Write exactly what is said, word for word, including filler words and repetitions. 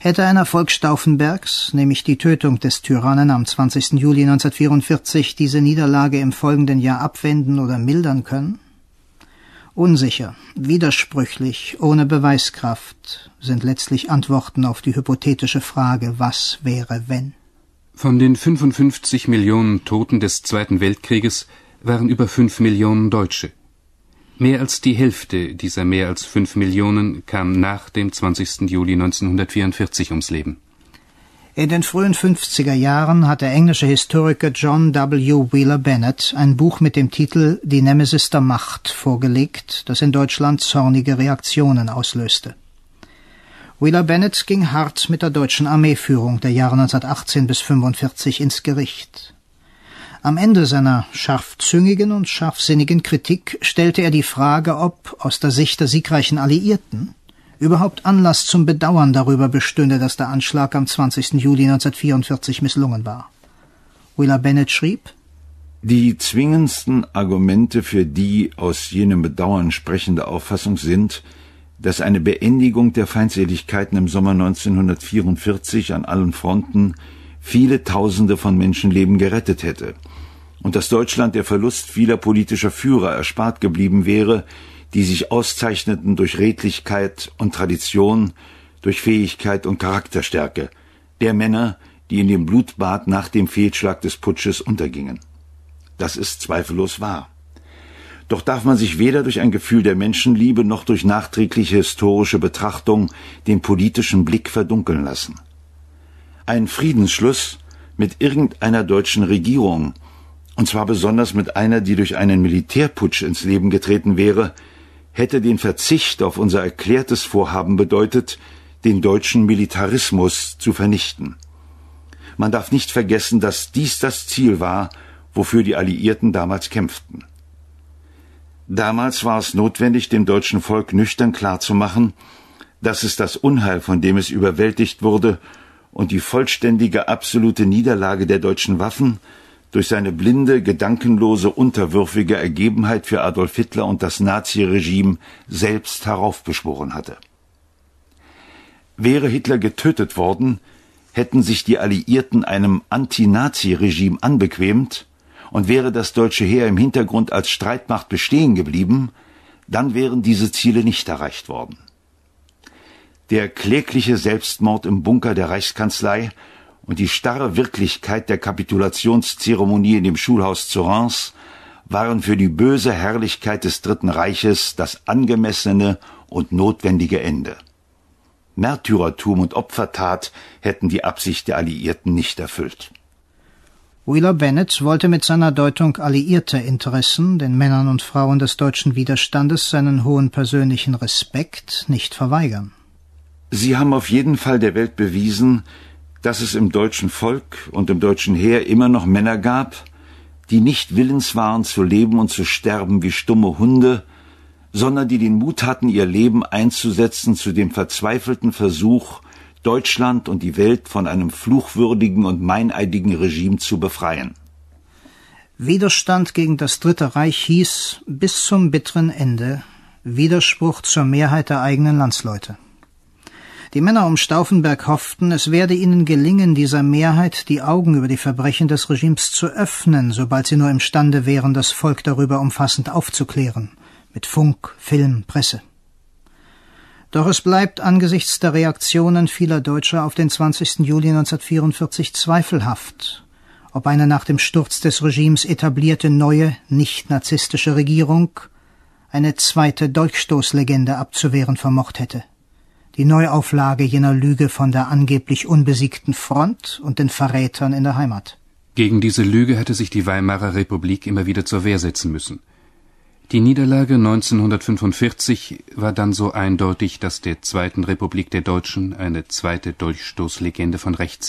Hätte ein Erfolg Stauffenbergs, nämlich die Tötung des Tyrannen am zwanzigsten Juli neunzehnhundertvierundvierzig, diese Niederlage im folgenden Jahr abwenden oder mildern können? Unsicher, widersprüchlich, ohne Beweiskraft sind letztlich Antworten auf die hypothetische Frage, was wäre, wenn? Von den fünfundfünfzig Millionen Toten des Zweiten Weltkrieges waren über fünf Millionen Deutsche. Mehr als die Hälfte dieser mehr als fünf Millionen kam nach dem zwanzigsten Juli neunzehnhundertvierundvierzig ums Leben. In den frühen fünfziger Jahren hat der englische Historiker John W. Wheeler Bennett ein Buch mit dem Titel »Die Nemesis der Macht« vorgelegt, das in Deutschland zornige Reaktionen auslöste. Wheeler Bennett ging hart mit der deutschen Armeeführung der Jahre neunzehnhundertachtzehn bis fünfundvierzig ins Gericht. Am Ende seiner scharfzüngigen und scharfsinnigen Kritik stellte er die Frage, ob aus der Sicht der siegreichen Alliierten überhaupt Anlass zum Bedauern darüber bestünde, dass der Anschlag am zwanzigsten Juli neunzehnhundertvierundvierzig misslungen war. Wheeler Bennett schrieb: Die zwingendsten Argumente für die aus jenem Bedauern sprechende Auffassung sind, dass eine Beendigung der Feindseligkeiten im Sommer neunzehnhundertvierundvierzig an allen Fronten viele Tausende von Menschenleben gerettet hätte und dass Deutschland der Verlust vieler politischer Führer erspart geblieben wäre, die sich auszeichneten durch Redlichkeit und Tradition, durch Fähigkeit und Charakterstärke, der Männer, die in dem Blutbad nach dem Fehlschlag des Putsches untergingen. Das ist zweifellos wahr. Doch darf man sich weder durch ein Gefühl der Menschenliebe noch durch nachträgliche historische Betrachtung den politischen Blick verdunkeln lassen. Ein Friedensschluss mit irgendeiner deutschen Regierung, und zwar besonders mit einer, die durch einen Militärputsch ins Leben getreten wäre, hätte den Verzicht auf unser erklärtes Vorhaben bedeutet, den deutschen Militarismus zu vernichten. Man darf nicht vergessen, dass dies das Ziel war, wofür die Alliierten damals kämpften. Damals war es notwendig, dem deutschen Volk nüchtern klarzumachen, dass es das Unheil, von dem es überwältigt wurde, und die vollständige, absolute Niederlage der deutschen Waffen durch seine blinde, gedankenlose, unterwürfige Ergebenheit für Adolf Hitler und das Naziregime selbst heraufbeschworen hatte. Wäre Hitler getötet worden, hätten sich die Alliierten einem Anti-Nazi-Regime anbequemt und wäre das deutsche Heer im Hintergrund als Streitmacht bestehen geblieben, dann wären diese Ziele nicht erreicht worden. Der klägliche Selbstmord im Bunker der Reichskanzlei und die starre Wirklichkeit der Kapitulationszeremonie in dem Schulhaus zu Reims waren für die böse Herrlichkeit des Dritten Reiches das angemessene und notwendige Ende. Märtyrertum und Opfertat hätten die Absicht der Alliierten nicht erfüllt. Wheeler Bennett wollte mit seiner Deutung alliierter Interessen den Männern und Frauen des deutschen Widerstandes seinen hohen persönlichen Respekt nicht verweigern. Sie haben auf jeden Fall der Welt bewiesen, dass es im deutschen Volk und im deutschen Heer immer noch Männer gab, die nicht willens waren zu leben und zu sterben wie stumme Hunde, sondern die den Mut hatten, ihr Leben einzusetzen zu dem verzweifelten Versuch, Deutschland und die Welt von einem fluchwürdigen und meineidigen Regime zu befreien. Widerstand gegen das Dritte Reich hieß bis zum bitteren Ende Widerspruch zur Mehrheit der eigenen Landsleute. Die Männer um Stauffenberg hofften, es werde ihnen gelingen, dieser Mehrheit die Augen über die Verbrechen des Regimes zu öffnen, sobald sie nur imstande wären, das Volk darüber umfassend aufzuklären, mit Funk, Film, Presse. Doch es bleibt angesichts der Reaktionen vieler Deutscher auf den zwanzigsten Juli neunzehnhundertvierundvierzig zweifelhaft, ob eine nach dem Sturz des Regimes etablierte neue, nicht-narzisstische Regierung eine zweite Dolchstoßlegende abzuwehren vermocht hätte. Die Neuauflage jener Lüge von der angeblich unbesiegten Front und den Verrätern in der Heimat. Gegen diese Lüge hatte sich die Weimarer Republik immer wieder zur Wehr setzen müssen. Die Niederlage neunzehnhundertfünfundvierzig war dann so eindeutig, dass der Zweiten Republik der Deutschen eine zweite Dolchstoßlegende von rechts